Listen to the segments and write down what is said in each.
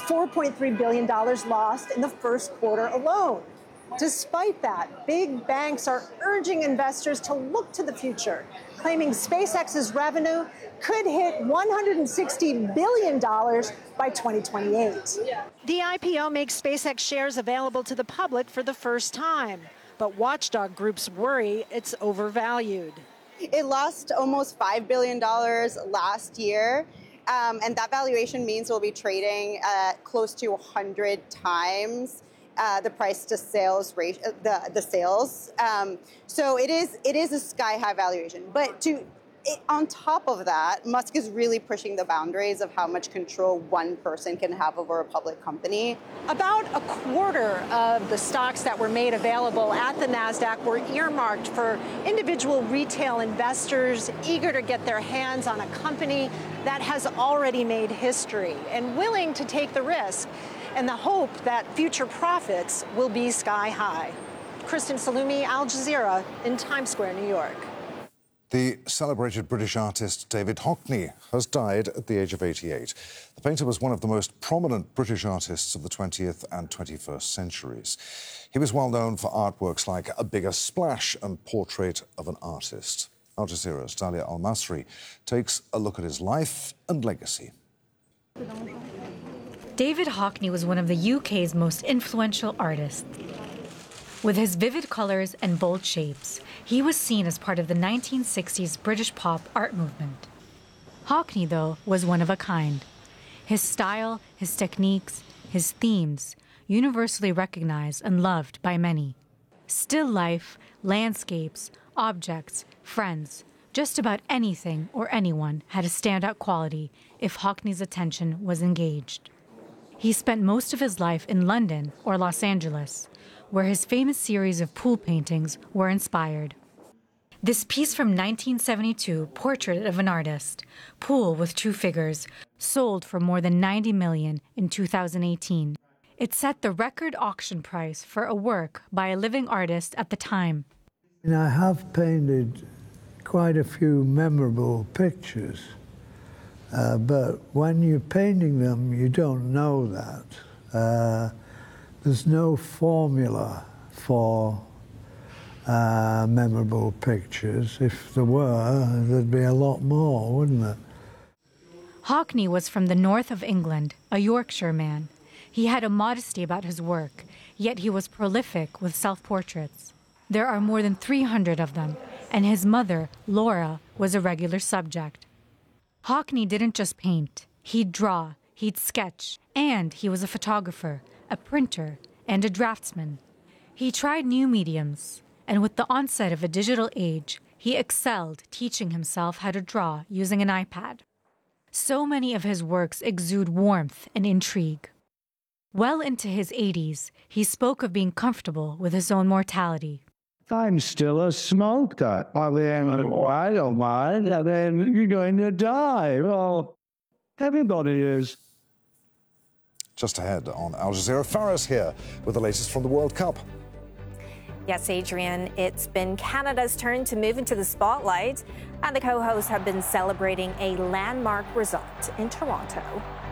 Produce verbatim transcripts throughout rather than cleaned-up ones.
four point three billion dollars lost in the first quarter alone. Despite that, big banks are urging investors to look to the future, claiming SpaceX's revenue could hit one hundred sixty billion dollars by twenty twenty-eight. The I P O makes SpaceX shares available to the public for the first time, but watchdog groups worry it's overvalued. It lost almost five billion dollars last year, um, and that valuation means we'll be trading at close to one hundred times Uh, the price to sales rate, the the sales. Um, so it is it is a sky high valuation. But to it, on top of that, Musk is really pushing the boundaries of how much control one person can have over a public company. About a quarter of the stocks that were made available at the NASDAQ were earmarked for individual retail investors eager to get their hands on a company that has already made history and willing to take the risk, and the hope that future profits will be sky high. Kristen Salumi, Al Jazeera, in Times Square, New York. The celebrated British artist David Hockney has died at the age of eighty-eight. The painter was one of the most prominent British artists of the twentieth and twenty-first centuries. He was well known for artworks like A Bigger Splash and Portrait of an Artist. Al Jazeera's Dalia Al-Masri takes a look at his life and legacy. David Hockney was one of the U K's most influential artists. With his vivid colors and bold shapes, he was seen as part of the nineteen sixties British pop art movement. Hockney, though, was one of a kind. His style, his techniques, his themes, universally recognized and loved by many. Still life, landscapes, objects, friends, just about anything or anyone had a standout quality if Hockney's attention was engaged. He spent most of his life in London or Los Angeles, where his famous series of pool paintings were inspired. This piece from nineteen seventy-two, Portrait of an Artist, Pool with Two Figures, sold for more than ninety million dollars in two thousand eighteen. It set the record auction price for a work by a living artist at the time. And I have painted quite a few memorable pictures. Uh, but when you're painting them, you don't know that. Uh, there's no formula for uh, memorable pictures. If there were, there'd be a lot more, wouldn't there? Hockney was from the north of England, a Yorkshire man. He had a modesty about his work, yet he was prolific with self-portraits. There are more than three hundred of them, and his mother, Laura, was a regular subject. Hockney didn't just paint. He'd draw, he'd sketch, and he was a photographer, a printer, and a draftsman. He tried new mediums, and with the onset of a digital age, he excelled teaching himself how to draw using an iPad. So many of his works exude warmth and intrigue. Well into his eighties, he spoke of being comfortable with his own mortality. I'm still a smoker. I mean, I don't mind. And then you're going to die. Well, everybody is. Just ahead on Al Jazeera, Faris here with the latest from the World Cup. Yes, Adrian, it's been Canada's turn to move into the spotlight, and the co-hosts have been celebrating a landmark result in Toronto.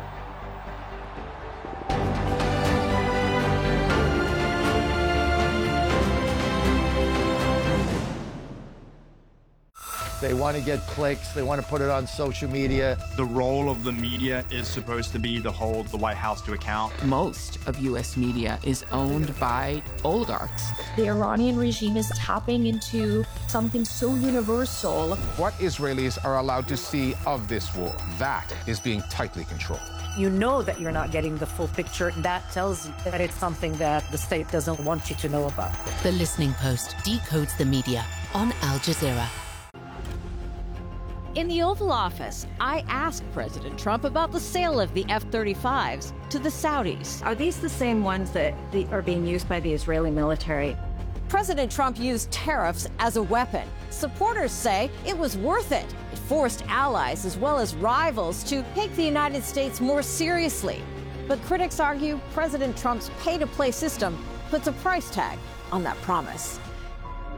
They want to get clicks. They want to put it on social media. The role of the media is supposed to be to hold the White House to account. Most of U S media is owned by oligarchs. The Iranian regime is tapping into something so universal. What Israelis are allowed to see of this war, that is being tightly controlled. You know that you're not getting the full picture. That tells you that it's something that the state doesn't want you to know about. The Listening Post decodes the media on Al Jazeera. In the Oval Office, I asked President Trump about the sale of the F thirty-fives to the Saudis. Are these the same ones that are being used by the Israeli military? President Trump used tariffs as a weapon. Supporters say it was worth it. It forced allies as well as rivals to take the United States more seriously. But critics argue President Trump's pay-to-play system puts a price tag on that promise.